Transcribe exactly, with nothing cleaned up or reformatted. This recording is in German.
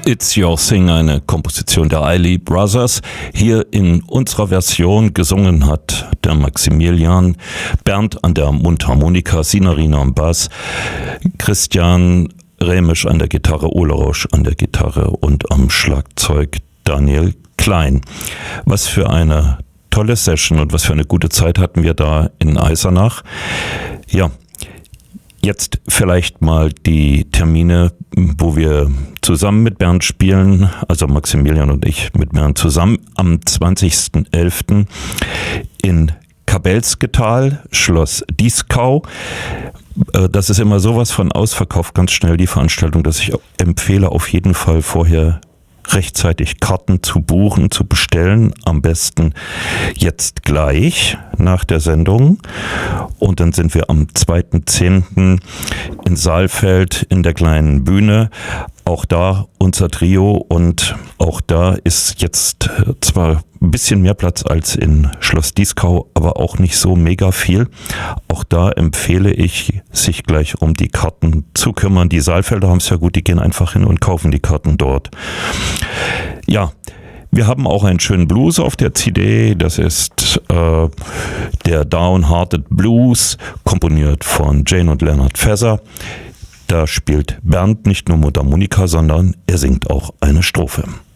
It's Your Thing, eine Komposition der Isley Brothers. Hier in unserer Version gesungen hat der Maximilian, Bernd an der Mundharmonika, Sinarina am Bass, Christian Rämisch an der Gitarre, Ole Rausch an der Gitarre und am Schlagzeug Daniel Klein. Was für eine tolle Session und was für eine gute Zeit hatten wir da in Eisenach. Ja, jetzt vielleicht mal die Termine, wo wir zusammen mit Bernd spielen, also Maximilian und ich mit Bernd zusammen, am zwanzigsten elften in Kabelsgetal, Schloss Dieskau. Das ist immer sowas von ausverkauft, ganz schnell die Veranstaltung, dass ich empfehle, auf jeden Fall vorher rechtzeitig Karten zu buchen, zu bestellen. Am besten jetzt gleich nach der Sendung. Und dann sind wir am zweiten zehnten in Saalfeld in der kleinen Bühne. Auch da unser Trio und auch da ist jetzt zwar ein bisschen mehr Platz als in Schloss Dieskau, aber auch nicht so mega viel. Auch da empfehle ich, sich gleich um die Karten zu kümmern. Die Saalfelder haben es ja gut, die gehen einfach hin und kaufen die Karten dort. Ja, wir haben auch einen schönen Blues auf der C D. Das ist äh, der Downhearted Blues, komponiert von Jane und Leonard Feather. Da spielt Bernd nicht nur Mundharmonika, sondern er singt auch eine Strophe.